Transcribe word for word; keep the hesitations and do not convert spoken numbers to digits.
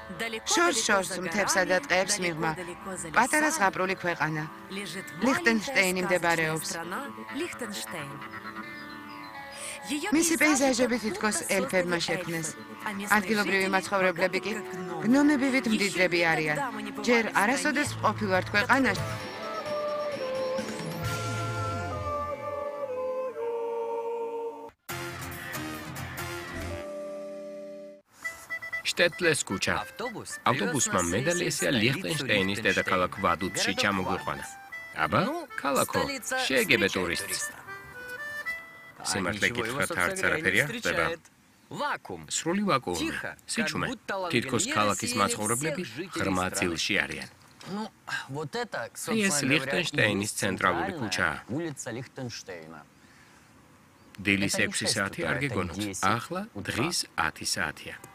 შორს-შორს მთებსა და ტყეებს მიღმა. პატარა ზღაპრული ქვეყანა. ლიხტენშტეინი მდებარეობს. მისი პეიზაჟები თითქოს ელფებმა შექმნეს. ადგილობრივი მაცხოვრებლები კი გნომებივით მდიდრები არიან. ჯერ არასოდეს ყოფილვართ ქვეყანაში. შტეტლეს ქუჩა. ავტობუსმა მედალესია ლიხტენშტეინის დედაქალაქ ვადუცში ჩამოგვიყვანა. აბა, ქალაქო, შეეგებე ტურისტს. სიმართლე გითხრათ, არც არაფერი არ ხდება. სრული ვაკუუმი, სიჩუმე. თითქოს ქალაქის მაცხოვრებლები ღრმა წილში არიან. ეს ლიხტენშტეინის ცენტრალური ქუჩაა. დილის ექვსი საათი არ გეგონოთ. ახლა დღის ათი საათია.